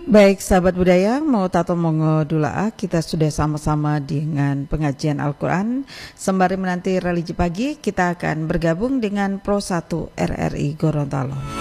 Baik sahabat budaya, mau tato mongo dula'a, kita sudah sama-sama dengan pengajian Al-Quran. Sembari menanti religi pagi, kita akan bergabung dengan Pro 1 RRI Gorontalo.